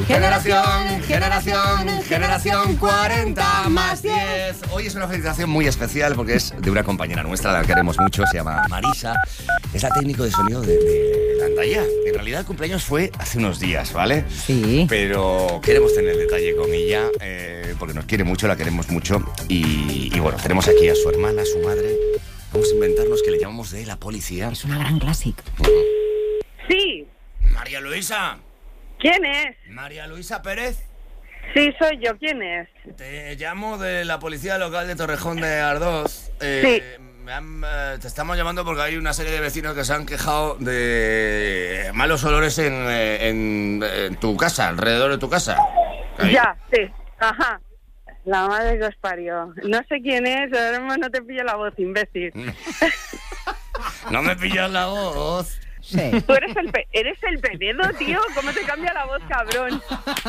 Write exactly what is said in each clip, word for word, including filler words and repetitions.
Generación, generación, generación cuarenta más diez. Hoy es una felicitación muy especial porque es de una compañera nuestra, la que queremos mucho, se llama Marisa. Es la técnico de sonido de, de Landaya. En realidad el cumpleaños fue hace unos días, ¿vale? Sí. Pero queremos tener el detalle con ella, eh, porque nos quiere mucho, la queremos mucho. Y, y bueno, tenemos aquí a su hermana, a su madre. Vamos a inventarnos que le llamamos de la policía. Es una gran clásica. Sí. María Luisa. ¿Quién es? María Luisa Pérez. Sí, soy yo. ¿Quién es? Te llamo de la policía local de Torrejón de Ardoz. Eh, me han, eh, te estamos llamando porque hay una serie de vecinos que se han quejado de malos olores en, eh, en, en tu casa, alrededor de tu casa. Ahí. Ya, sí. Ajá. La madre que os parió. No sé quién es, ahora mismo no te pillo la voz, imbécil. No me pillas la voz. Sí. Tú eres el, pe- eres el Penedo, tío. ¿Cómo te cambia la voz, cabrón?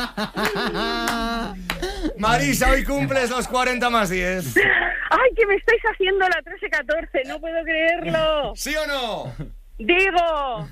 Marisa, hoy cumples los cuarenta más diez. ¡Ay, que me estáis haciendo la trece catorce! ¡No puedo creerlo! ¿Sí o no? ¡Digo!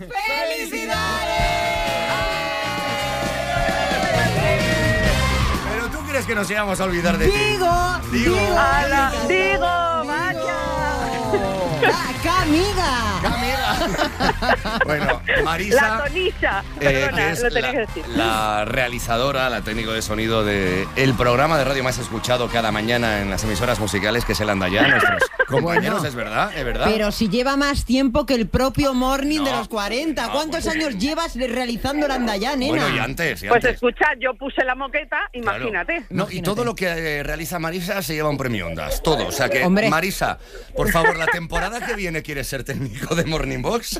Pero tú crees que nos íbamos a olvidar de ti. Digo, Digo. ¡Hala! ¡Digo! ¡Vaya! ¡Ca- amiga! Amiga. Bueno, Marisa. La Tonisa. Eh, Perdona, que es lo tenía la, que decir. la realizadora, la técnico de sonido de el programa de radio más escuchado cada mañana en las emisoras musicales, que es el Andaya, nuestros compañeros, Bueno. es verdad, es verdad. Pero si lleva más tiempo que el propio Morning No, de los cuarenta. no, ¿Cuántos bueno. años llevas realizando Landaya, nena? Bueno, y antes, y Pues antes. escucha, yo puse la moqueta, Claro. imagínate. No, y Imagínate. todo lo que eh, realiza Marisa se lleva un premio Ondas, todo. O sea que, Hombre. Marisa, por favor, la temporada que viene quieres ser técnico de Morning Box.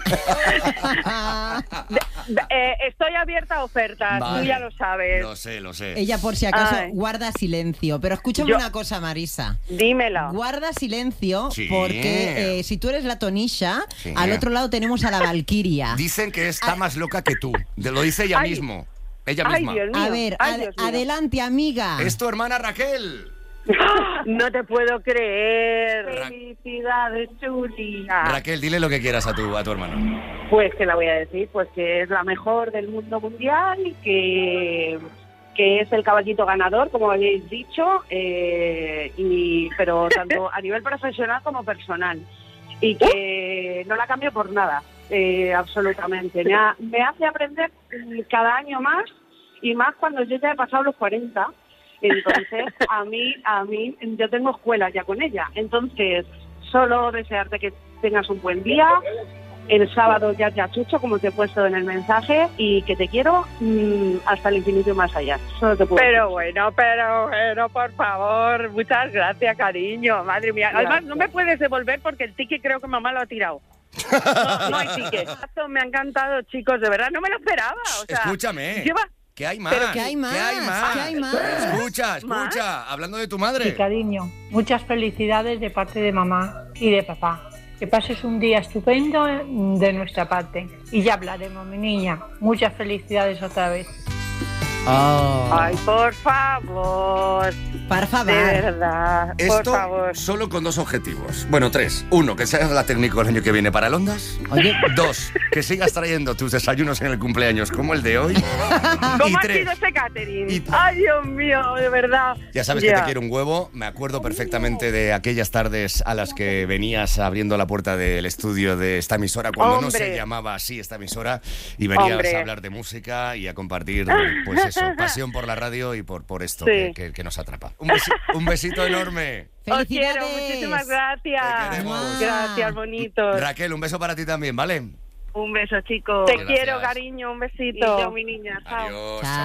Eh, estoy abierta a ofertas, Vale. tú ya lo sabes. Lo sé, lo sé. Ella, por si acaso, Ay. guarda silencio. Pero escúchame Yo- una cosa, Marisa. Dímelo. Guarda silencio Sí. porque eh, si tú eres la Tonisha, Sí. al otro lado tenemos a la Valquiria. Dicen que está más loca que tú. De- Lo dice ella Ay. mismo. Ella Ay, misma. Dios mío. A ver, Ay, ad- Dios mío. adelante, amiga. Es tu hermana Raquel. No te puedo creer. Ra- Felicidades, Julia. Raquel, dile lo que quieras a tu, a tu hermano. Pues que la voy a decir, pues que es la mejor del mundo mundial y que, que es el caballito ganador, como habéis dicho, eh, y pero tanto a nivel profesional como personal. Y que no la cambio por nada, eh, absolutamente. Me, ha- me hace aprender mm, cada año más y más cuando yo ya he pasado los cuarenta. Entonces, a mí, a mí, yo tengo escuela ya con ella. Entonces, solo desearte que tengas un buen día. El sábado ya te achucho, como te he puesto en el mensaje, y que te quiero mmm, hasta el infinito y más allá. Solo te puedo Pero decir. bueno, pero bueno, por favor, muchas gracias, cariño, madre mía. Gracias. Además, no me puedes devolver porque el ticket creo que mamá lo ha tirado. No, no hay ticket. Me ha encantado, chicos, de verdad, no me lo esperaba. O sea, Escúchame. lleva- ¿Qué hay más? Pero ¿qué hay más? ¿Qué hay más? ¿Qué hay más? Escucha, escucha. Hablando de tu madre. Y cariño, muchas felicidades de parte de mamá y de papá. Que pases un día estupendo de nuestra parte. Y ya hablaremos, mi niña. Muchas felicidades otra vez. Oh. Ay, por favor. Por favor. De verdad, por Esto favor. solo con dos objetivos. Bueno, tres. Uno, que seas la técnico el año que viene para el Ondas. Oye, Dos, que sigas trayendo tus desayunos en el cumpleaños como el de hoy. ¿Cómo Y ha tres, sido ese catering? Y- Ay, Dios mío, de verdad. ya sabes Ya. que te quiero un huevo. Me acuerdo perfectamente de aquellas tardes a las que venías abriendo la puerta del estudio de esta emisora cuando no se Hombre. llamaba así esta emisora y venías Hombre. a hablar de música y a compartir, pues eso, pasión por la radio y por, por esto Sí. que, que- que nos atrapa. Un, besi- un besito enorme. Os quiero, felicidades. muchísimas gracias. Te queremos. Gracias, bonitos. Raquel, un beso para ti también, ¿vale? Un beso, chicos. Te Gracias. quiero, cariño, un besito. Y yo, mi niña. Chao. Adiós. Chao.